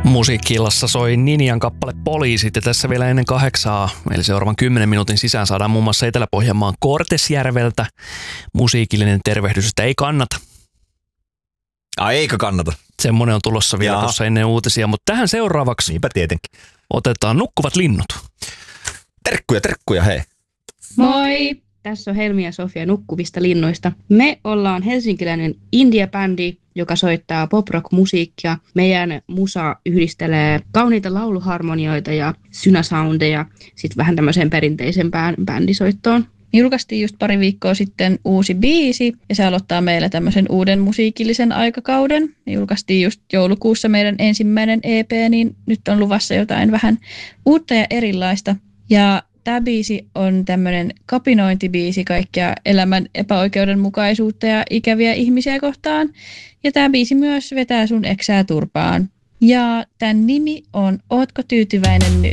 Musiikki-illassa soi Ninjan kappale Poliisit ja tässä vielä ennen 8, eli seuraavan 10 minuutin sisään saadaan muun muassa Etelä-Pohjanmaan Kortesjärveltä musiikillinen tervehdys, että ei kannata. Eikö kannata? Semmoinen on tulossa vielä tuossa ennen uutisia, mutta tähän seuraavaksi niinpä tietenkin otetaan Nukkuvat linnut. Terkkuja hei. Moi! Tässä on Helmi ja Sofia Nukkuvista linnuista. Me ollaan helsinkiläinen indie-bändi, joka soittaa pop-rock-musiikkia. Meidän musa yhdistelee kauniita lauluharmonioita ja synäsoundeja sitten vähän tämmöiseen perinteisempään bändisoittoon. Julkaistiin just pari viikkoa sitten uusi biisi ja se aloittaa meillä tämmöisen uuden musiikillisen aikakauden. Me julkaistiin just joulukuussa meidän ensimmäinen EP, niin nyt on luvassa jotain vähän uutta ja erilaista. Ja tämä biisi on tämmöinen kapinointibiisi kaikkea elämän epäoikeudenmukaisuutta ja ikäviä ihmisiä kohtaan. Ja tämä biisi myös vetää sun eksää turpaan. Ja tämän nimi on Ootko tyytyväinen nyt?